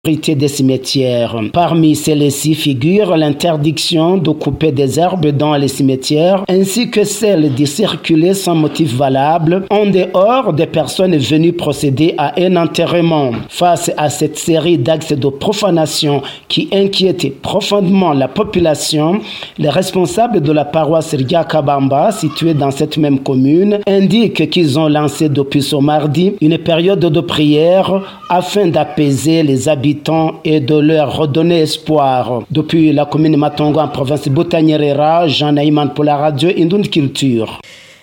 des cimetières. Parmi celles-ci figure l'interdiction de couper des herbes dans les cimetières ainsi que celle de circuler sans motif valable en dehors des personnes venues procéder à un enterrement. Face à cette série d'actes de profanation qui inquiètent profondément la population, les responsables de la paroisse Ria Kabamba, située dans cette même commune, indiquent qu'ils ont lancé depuis ce mardi une période de prière afin d'apaiser les habitants et de leur redonner espoir. Depuis la commune Matongo en province Botanyerera, Jean Naïman pour la radio Indund Culture.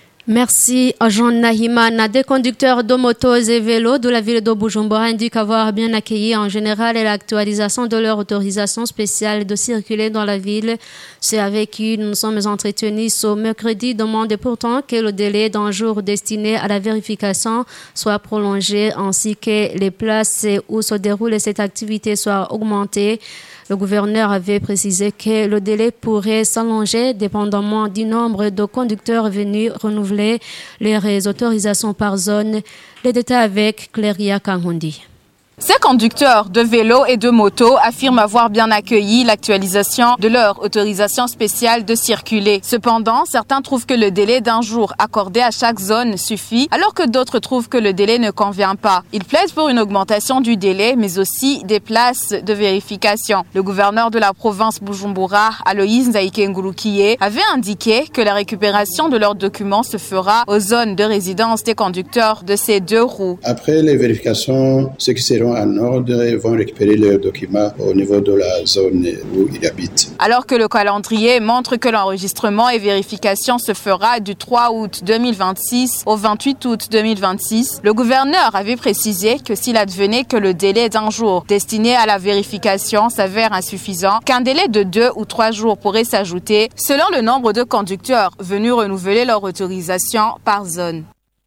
Merci à Jean Nahiman. Des conducteurs de motos et vélos de la ville de Bujumbura indiquent avoir bien accueilli en général l'actualisation de leur autorisation spéciale de circuler dans la ville. C'est avec qui nous sommes entretenus ce mercredi. Demande pourtant que le délai d'un jour destiné à la vérification soit prolongé ainsi que les places où se déroule cette activité soient augmentées. Le gouverneur avait précisé que le délai pourrait s'allonger dépendamment du nombre de conducteurs venus renouveler les autorisations par zone. Les détails avec Cléria Kangundi. Ces conducteurs de vélos et de motos affirment avoir bien accueilli l'actualisation de leur autorisation spéciale de circuler. Cependant, certains trouvent que le délai d'un jour accordé à chaque zone suffit, alors que d'autres trouvent que le délai ne convient pas. Ils plaident pour une augmentation du délai, mais aussi des places de vérification. Le gouverneur de la province Bujumbura, Aloïs Nzaïke Ngurukiye, avait indiqué que la récupération de leurs documents se fera aux zones de résidence des conducteurs de ces deux roues. Après les vérifications, ceux qui seront en ordre et vont récupérer leurs documents au niveau de la zone où ils habitent. Alors que le calendrier montre que l'enregistrement et vérification se fera du 3 août 2026 au 28 août 2026, le gouverneur avait précisé que s'il advenait que le délai d'un jour destiné à la vérification s'avère insuffisant, qu'un délai de 2 ou 3 jours pourrait s'ajouter selon le nombre de conducteurs venus renouveler leur autorisation par zone.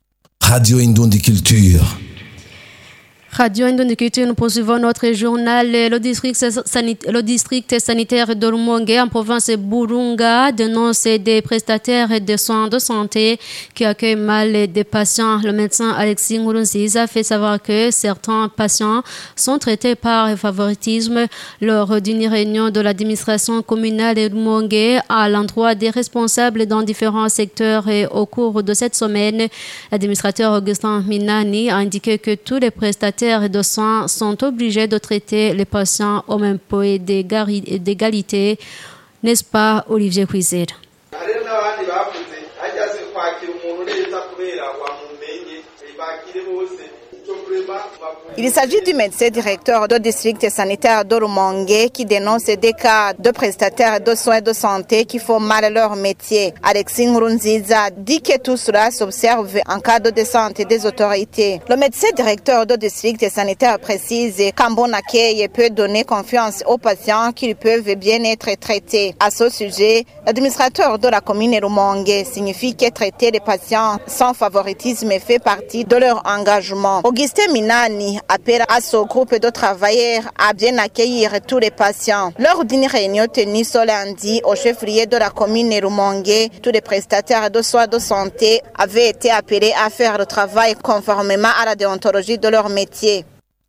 Radio Indund Culture. Radio Indund Culture, nous poursuivons notre journal. Le district sanitaire de Rumonge en province Burunga dénonce des prestataires de soins de santé qui accueillent mal des patients. Le médecin Alexis Nkurunziza fait savoir que certains patients sont traités par favoritisme lors d'une réunion de l'administration communale de Rumonge à l'endroit des responsables dans différents secteurs. Et au cours de cette semaine, l'administrateur Augustin Minani a indiqué que tous les prestataires de soins sont obligés de traiter les patients au même point d'égalité. N'est-ce pas, Olivier Cuisir? Il s'agit du médecin directeur du district sanitaire de Rumonge qui dénonce des cas de prestataires de soins de santé qui font mal leur métier. Alexis Nkurunziza dit que tout cela s'observe en cas de descente des autorités. Le médecin directeur du district sanitaire précise qu'un bon accueil peut donner confiance aux patients qu'ils peuvent bien être traités. À ce sujet, l'administrateur de la commune Rumonge signifie que traiter les patients sans favoritisme fait partie de leur engagement. Augustin Minani appelle à ce groupe de travailleurs à bien accueillir tous les patients. Lors d'une réunion tenue ce lundi au chef-lieu de la commune Rumonge, tous les prestataires de soins de santé avaient été appelés à faire le travail conformément à la déontologie de leur métier.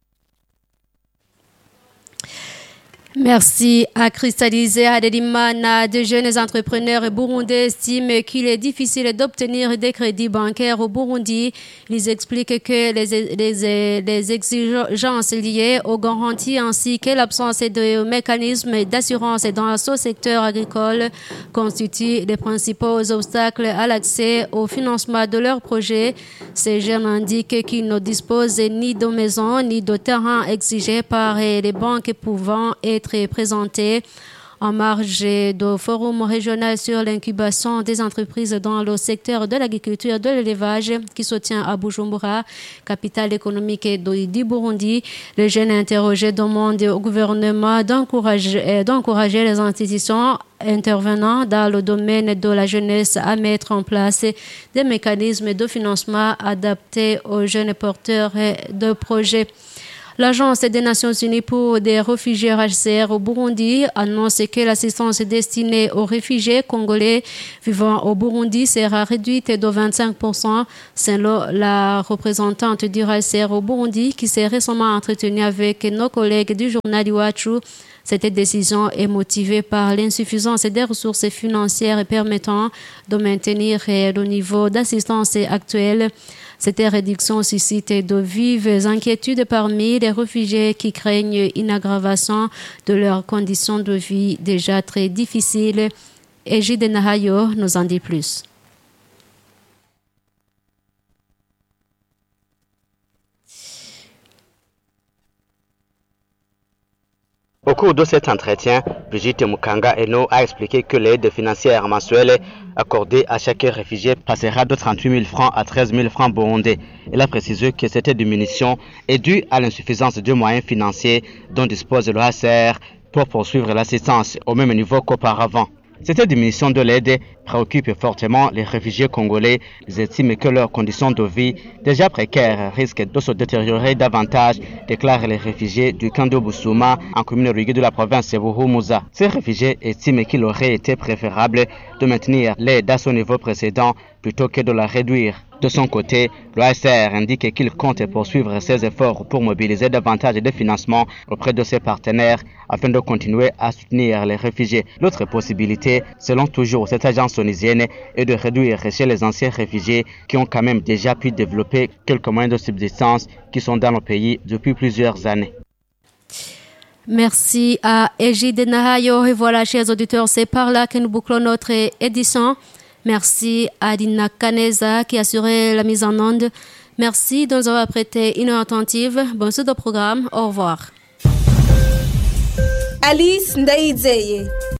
Merci à cristalliser Adelimana. De jeunes entrepreneurs burundais estiment qu'il est difficile d'obtenir des crédits bancaires au Burundi. Ils expliquent que les exigences liées aux garanties ainsi que l'absence de mécanismes d'assurance dans ce secteur agricole constituent les principaux obstacles à l'accès au financement de leurs projets. Ces jeunes indiquent qu'ils ne disposent ni de maison ni de terrain exigés par les banques pouvant être présenté en marge du forum régional sur l'incubation des entreprises dans le secteur de l'agriculture et de l'élevage qui se tient à Bujumbura, capitale économique du Burundi. Les jeunes interrogés demandent au gouvernement d'encourager les institutions intervenant dans le domaine de la jeunesse à mettre en place des mécanismes de financement adaptés aux jeunes porteurs de projets. L'Agence des Nations Unies pour des réfugiés HCR au Burundi annonce que l'assistance destinée aux réfugiés congolais vivant au Burundi sera réduite de 25% selon la représentante du HCR au Burundi qui s'est récemment entretenue avec nos collègues du journal Iwachu. Cette décision est motivée par l'insuffisance des ressources financières permettant de maintenir le niveau d'assistance actuel. Cette réduction suscite de vives inquiétudes parmi les réfugiés qui craignent une aggravation de leurs conditions de vie déjà très difficiles. Égide Nahayo nous en dit plus. Au cours de cet entretien, Brigitte Mukanga Eno a expliqué que l'aide financière mensuelle accordée à chaque réfugié passera de 38 000 francs à 13 000 francs burundais. Elle a précisé que cette diminution est due à l'insuffisance de moyens financiers dont dispose le HCR pour poursuivre l'assistance au même niveau qu'auparavant. Cette diminution de l'aide préoccupe fortement les réfugiés congolais. Ils estiment que leurs conditions de vie, déjà précaires, risquent de se détériorer davantage, déclarent les réfugiés du camp de Busuma en commune rurale de la province de Buhumuza. Ces réfugiés estiment qu'il aurait été préférable de maintenir l'aide à son niveau précédent plutôt que de la réduire. De son côté, le HCR indique qu'il compte poursuivre ses efforts pour mobiliser davantage de financements auprès de ses partenaires afin de continuer à soutenir les réfugiés. L'autre possibilité, selon toujours cette agence onisienne, est de réduire chez les anciens réfugiés qui ont quand même déjà pu développer quelques moyens de subsistance qui sont dans le pays depuis plusieurs années. Merci à Égide Nahayo. Et voilà, chers auditeurs, c'est par là que nous bouclons notre édition. Merci à Dina Kaneza qui a assuré la mise en onde. Merci de nous avoir prêté une oreille attentive. Bonne suite au programme. Au revoir. Alice Ndaizeye.